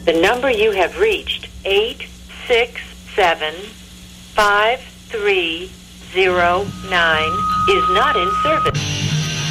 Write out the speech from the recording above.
The number you have reached, 867-5309, is not in service.